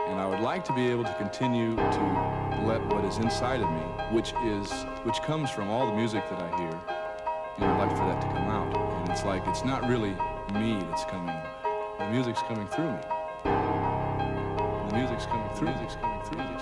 And I would like to be able to continue to let what is inside of me, which comes from all the music that I hear, I'd like for that to come out. And it's like, it's not really me that's coming. The music's coming through me. The music's coming through. The music's coming through.